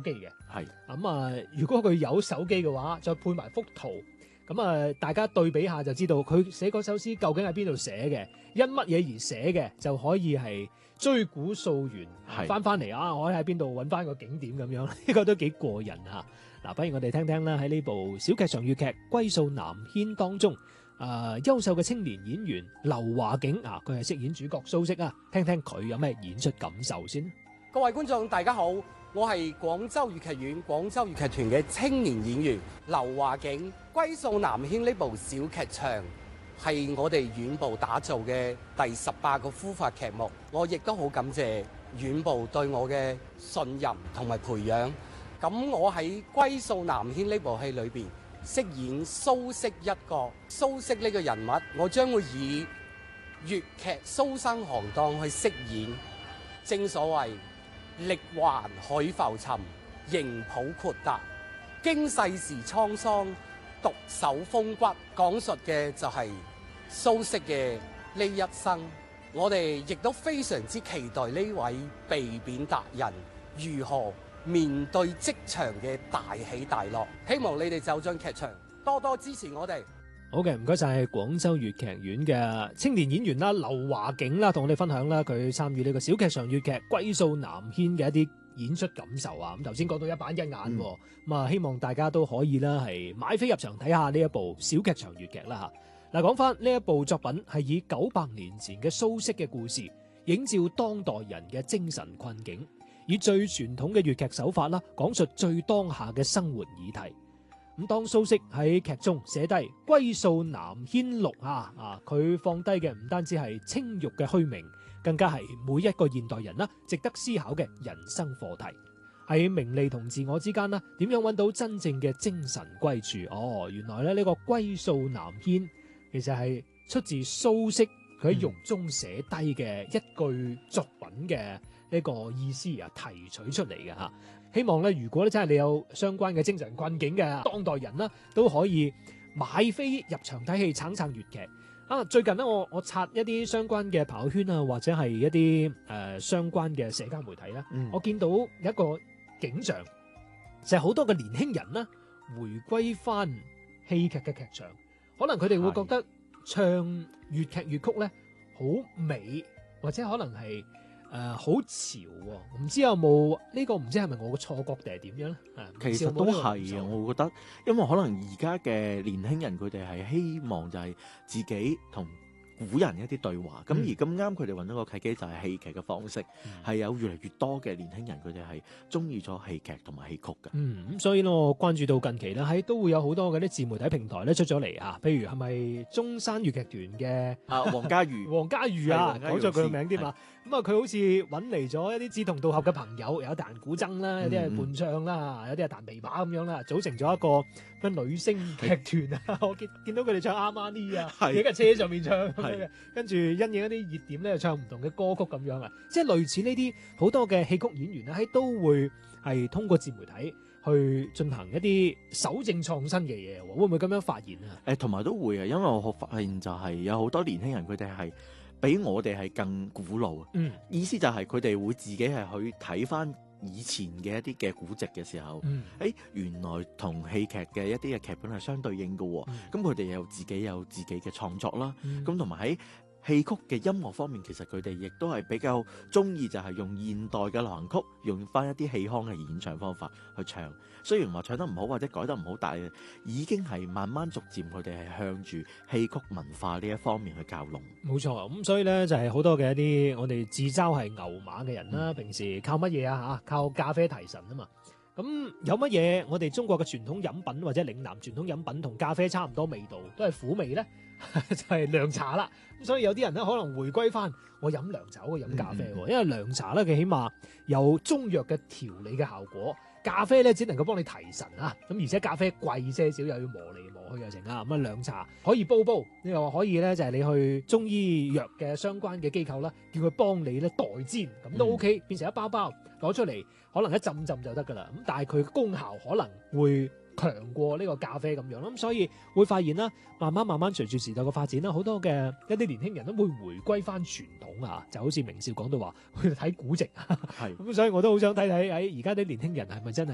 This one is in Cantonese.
機嘅。 係如果佢有手機嘅話，再配埋幅圖，大家對比下就知道佢寫嗰首詩究竟喺邊度寫嘅，因乜嘢而寫嘅，就可以係追古溯源，翻嚟我可以喺邊度揾翻個景點咁樣，呢個都幾過癮嚇。嗱，不如我哋聽聽啦，喺呢部小劇場粵劇《歸數南軒》當中，優秀嘅青年演員劉華景佢係飾演主角蘇軾啊，聽聽佢有咩演出感受先。 各位觀眾大家好，我係廣州粵劇院廣州粵劇團嘅青年演員劉華景。《歸數南軒》呢部小劇場係我哋院部打造嘅第18個孵化劇目，我亦都好感謝院部對我嘅信任同埋培養。咁我喺《歸數南軒》呢部戲裏邊飾演蘇軾一角，蘇軾呢個人物，我將會以粵劇蘇生行當去飾演。正所謂力環海浮沉，迎抱豁達，經世事滄桑，獨守風骨。講述嘅就係蘇軾嘅呢一生。我哋亦都非常之期待呢位被貶達人如何面對職場嘅大起大落。希望你哋走進劇場，多多支持我哋。 好嘅，唔該晒廣州粵劇院嘅青年演員啦，劉華景啦，同我哋分享啦佢參與呢個小劇場粵劇《歸數南軒》嘅一啲演出感受啊。咁頭先講到一板一眼，希望大家都可以啦係買飛入場睇下呢一部小劇場粵劇啦吓。嗱，講翻呢一部作品係以900年前嘅蘇軾嘅故事，映照當代人嘅精神困境，以最傳統嘅粵劇手法啦，講述最當下嘅生活議題。咁當蘇軾喺劇中寫低《歸數南軒錄》佢放低嘅唔單止係清玉嘅虛名，更加係每一個現代人啦值得思考嘅人生課題。喺名利同自我之間啦，點樣揾到真正嘅精神歸處？原來咧呢個《歸數南軒》其實係出自蘇軾佢喺獄中寫低嘅一句作品嘅呢個意思提取出嚟嘅吓。希望咧，如果咧真係你有相關嘅精神困境嘅當代人啦，都可以買飛入場睇戲，撐撐粵劇。最近咧，我刷一啲相關嘅朋友圈啊，或者係一啲相關嘅社交媒體啦，我見到有一個景象，就係好多嘅年輕人啦，回歸翻戲劇嘅劇場，可能佢哋會覺得唱粵劇粵曲咧好美，或者可能係好潮喎，唔知有冇呢個？唔知係咪我嘅錯覺定係點樣咧？ 其實都係啊，我覺得，因為可能而家嘅年輕人佢哋係希望就係自己同古人一啲對話，咁而咁啱佢哋揾到個契機就係戲劇嘅方式，係有越嚟越多嘅年輕人佢哋係中意咗戲劇同埋戲曲嘅。 咁所以咧，我關注到近期咧，都會有好多嘅啲自媒體平台咧出咗嚟啊，譬如係咪中山粵劇團嘅黃家裕， 黃家裕講咗佢個名添嘛。咁佢好似揾嚟咗一啲志同道合嘅朋友，有彈古箏啦，有啲係伴唱啦，有啲係彈琵琶咁樣啦，組成咗一個咩女聲劇團啊！我見到佢哋唱阿瑪尼啊，喺架車上面唱咁樣嘅，跟住因應一啲熱點咧，唱唔同嘅歌曲咁樣啊，即係類似呢啲好多嘅戲曲演員咧，都會係通過自媒體去進行一啲搜證創新嘅嘢，會唔會咁樣發現啊？ 同埋都會啊，因為我發現就係有好多年輕人佢哋係比我哋係更古老，意思就係佢哋會自己係去睇翻以前嘅一啲嘅古籍嘅時候，原來同戲劇嘅一啲嘅劇本係相對應嘅，咁佢哋有自己嘅創作啦，咁同埋喺戲曲嘅音樂方面，其實佢哋亦都係比較中意就係用現代嘅流行曲，用翻一啲戲腔嘅演唱方法去唱。雖然話唱得唔好或者改得唔好，但係已經係慢慢逐漸佢哋係向住戲曲文化呢一方面去教弄。 冇錯，咁所以咧就係好多嘅一啲我哋自嘲係牛馬嘅人啦，平時靠乜嘢啊？靠咖啡提神啊嘛。咁有乜嘢我哋中國嘅傳統飲品或者嶺南傳統飲品同咖啡差唔多味道，都係苦味咧，就係涼茶啦。咁所以有啲人咧可能回歸翻我飲涼茶，我飲咖啡，因為涼茶咧佢起碼有中藥嘅調理嘅效果，咖啡咧只能夠幫你提神啊。咁而且咖啡貴些少，又要磨嚟磨去啊成啊。咁啊涼茶可以煲，你又可以咧就係你去中醫藥嘅相關嘅機構啦，叫佢幫你咧代煎，咁都 OK，變成一包包攞出嚟，可能一浸就得噶啦。咁但係佢功效可能會強過呢個咖啡咁樣咯。咁所以會發現啦，慢慢隨住時代嘅發展啦，好多嘅一啲年輕人都會回歸翻傳統啊，就好似明少講到話去睇古籍，咁所以我都好想睇睇喺而家啲年輕人係咪真係